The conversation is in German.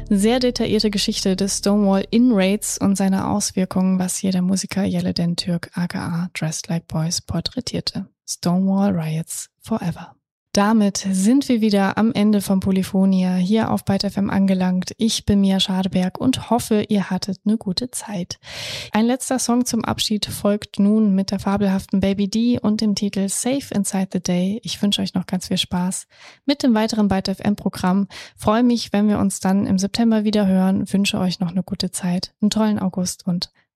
Sehr detaillierte Geschichte des Stonewall Inn Raids und seiner Auswirkungen, was hier der Musiker Yeleden Türk aka Dressed Like Boys porträtierte. Stonewall Riots Forever. Damit sind wir wieder am Ende von Polyphonia hier auf Byte FM angelangt. Ich bin Mia Schadeberg und hoffe, ihr hattet eine gute Zeit. Ein letzter Song zum Abschied folgt nun mit der fabelhaften Baby D und dem Titel Safe Inside the Day. Ich wünsche euch noch ganz viel Spaß mit dem weiteren Byte FM Programm. Freue mich, wenn wir uns dann im September wieder hören. Wünsche euch noch eine gute Zeit, einen tollen August und